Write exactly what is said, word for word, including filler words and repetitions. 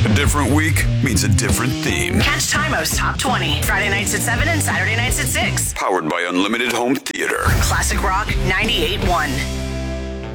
A different week means a different theme. Catch Timo's Top twenty, Friday nights at seven and Saturday nights at six. Powered by Unlimited Home Theater. Classic Rock ninety-eight point one.